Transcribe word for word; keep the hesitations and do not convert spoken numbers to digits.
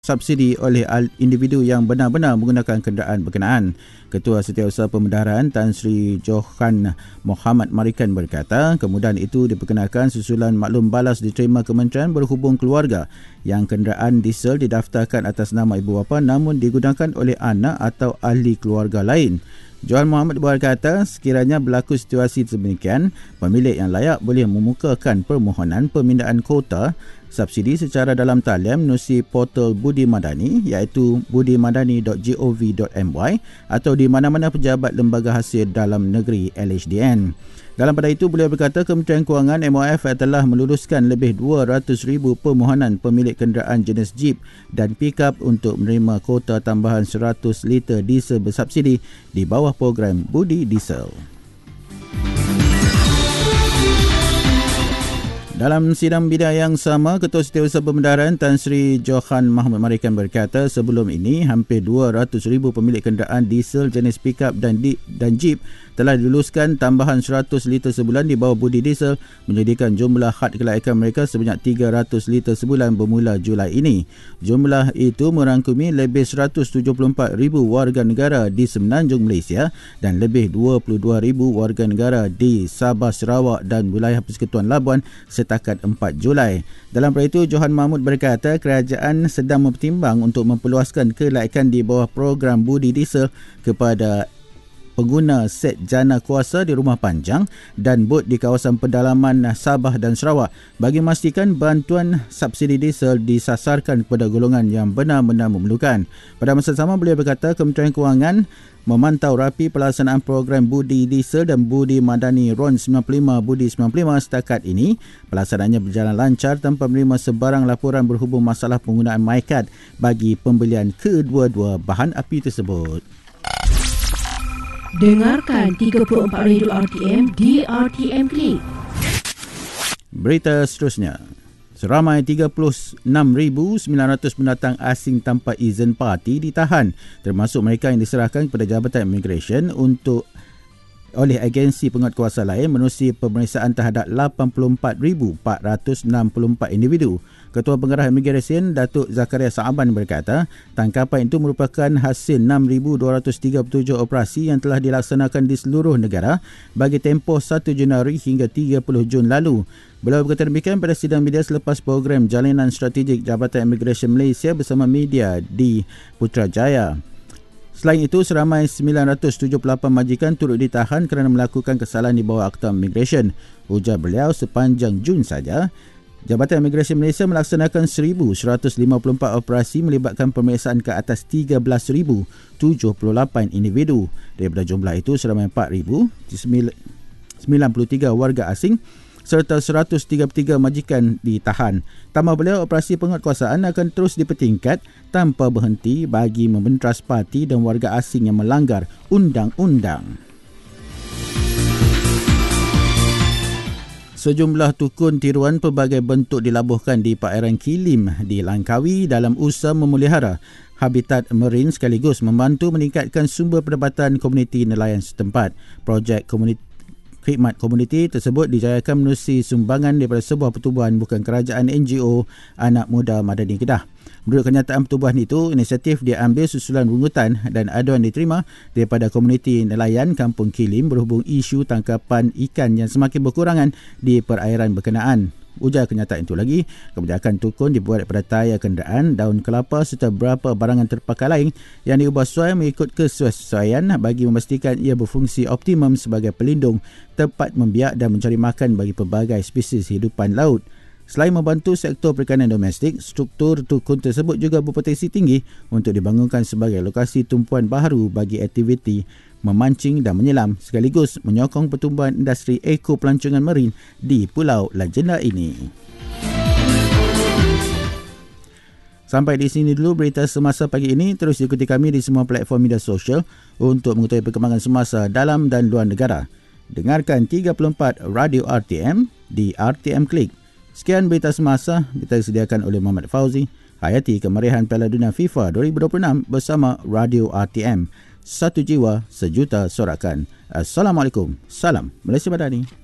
subsidi oleh individu yang benar-benar menggunakan kenderaan berkenaan. Ketua Setiausaha Pemendaharaan Tan Sri Johan Mohamad Marikan berkata, kemudahan itu diperkenalkan susulan maklum balas diterima Kementerian Berhubung Keluarga yang kenderaan diesel didaftarkan atas nama ibu bapa namun digunakan oleh anak atau ahli keluarga lain. Johan Mohamad berkata, sekiranya berlaku situasi sedemikian, pemilik yang layak boleh memukakan permohonan pemindahan kuota subsidi secara dalam talian menerusi portal Budi Madani iaitu budi madani dot gov dot my atau di mana-mana pejabat lembaga hasil dalam negeri L H D N. Dalam pada itu, beliau berkata Kementerian Kewangan M O F telah meluluskan lebih dua ratus ribu permohonan pemilik kenderaan jenis Jeep dan Pickup untuk menerima kuota tambahan seratus liter diesel bersubsidi di bawah program Budi Diesel. Dalam sidang bidang yang sama, Ketua Setiausaha Pemendaharaan Tan Sri Johan Mohamad Marikan berkata sebelum ini hampir dua ratus ribu pemilik kenderaan diesel jenis pickup dan, di, dan jeep telah diluluskan tambahan seratus liter sebulan di bawah Budi Diesel menjadikan jumlah had kelayakan mereka sebanyak tiga ratus liter sebulan bermula Julai ini. Jumlah itu merangkumi lebih seratus tujuh puluh empat ribu warga negara di Semenanjung Malaysia dan lebih dua puluh dua ribu warga negara di Sabah, Sarawak dan wilayah Persekutuan Labuan setakat empat Julai. Dalam perkara itu, Johan Mahmud berkata kerajaan sedang mempertimbang untuk memperluaskan kelayakan di bawah program Budi Diesel kepada pengguna set jana kuasa di rumah panjang dan bot di kawasan pedalaman Sabah dan Sarawak bagi memastikan bantuan subsidi diesel disasarkan kepada golongan yang benar-benar memerlukan. Pada masa sama, beliau berkata Kementerian Kewangan memantau rapi pelaksanaan program Budi Diesel dan Budi Madani R O N sembilan puluh lima Budi sembilan puluh lima setakat ini. Pelaksanaannya berjalan lancar tanpa menerima sebarang laporan berhubung masalah penggunaan MyCard bagi pembelian kedua-dua bahan api tersebut. Dengarkan tiga puluh empat Radio R T M di R T M Klik. Berita seterusnya. Seramai tiga puluh enam ribu sembilan ratus pendatang asing tanpa izin parti ditahan, termasuk mereka yang diserahkan kepada Jabatan Immigration untuk oleh agensi penguatkuasa lain menerusi pemeriksaan terhadap lapan puluh empat ribu empat ratus enam puluh empat individu. Ketua Pengarah Immigration Datuk Zakaria Saaban berkata, tangkapan itu merupakan hasil enam ribu dua ratus tiga puluh tujuh operasi yang telah dilaksanakan di seluruh negara bagi tempoh satu Januari hingga tiga puluh Jun lalu. Beliau berkata demikian pada sidang media selepas program Jalinan Strategik Jabatan Immigration Malaysia bersama media di Putrajaya. Selain itu, seramai sembilan ratus tujuh puluh lapan majikan turut ditahan kerana melakukan kesalahan di bawah Akta Immigration. Ujar beliau, sepanjang Jun saja, Jabatan Immigration Malaysia melaksanakan seribu seratus lima puluh empat operasi melibatkan pemeriksaan ke atas tiga belas ribu tujuh puluh lapan individu. Daripada jumlah itu, seramai empat ribu sembilan puluh tiga warga asing serta seratus tiga puluh tiga majikan ditahan. Tambah beliau, operasi penguatkuasaan akan terus dipertingkat tanpa berhenti bagi membentras parti dan warga asing yang melanggar undang-undang. Sejumlah tukun tiruan pelbagai bentuk dilabuhkan di perairan Kilim di Langkawi dalam usaha memelihara habitat marin sekaligus membantu meningkatkan sumber pendapatan komuniti nelayan setempat. Projek komuniti khidmat komuniti tersebut dijayakan menerusi sumbangan daripada sebuah pertubuhan bukan kerajaan N G O Anak Muda Madani Kedah. Menurut kenyataan pertubuhan itu, inisiatif diambil susulan rungutan dan aduan diterima daripada komuniti nelayan Kampung Kilim berhubung isu tangkapan ikan yang semakin berkurangan di perairan berkenaan. Ujar kenyataan itu lagi, kebijakan tukun dibuat daripada tayar kenderaan, daun kelapa serta beberapa barangan terpakai lain yang diubah sesuai mengikut kesesuaian bagi memastikan ia berfungsi optimum sebagai pelindung, tempat membiak dan mencari makan bagi pelbagai spesies hidupan laut. Selain membantu sektor perikanan domestik, struktur tukun tersebut juga berpotensi tinggi untuk dibangunkan sebagai lokasi tumpuan baharu bagi aktiviti memancing dan menyelam sekaligus menyokong pertumbuhan industri eko-pelancongan marin di Pulau Legenda ini. Sampai di sini dulu berita semasa pagi ini. Terus ikuti kami di semua platform media sosial untuk mengetahui perkembangan semasa dalam dan luar negara. Dengarkan tiga puluh empat Radio R T M di R T M Klik. Sekian berita semasa, berita disediakan oleh Muhammad Fauzi. Hayati kemeriahan Piala Dunia FIFA dua ribu dua puluh enam bersama Radio R T M. Satu jiwa, sejuta sorakan. Assalamualaikum. Salam Malaysia Madani.